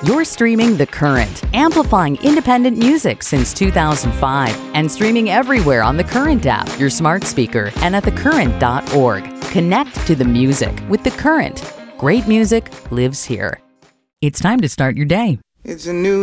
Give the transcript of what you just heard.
You're streaming The Current, amplifying independent music since 2005 and streaming everywhere on The Current app, your smart speaker, and at thecurrent.org. Connect to the music with The Current. Great music lives here. It's time to start your day. It's a new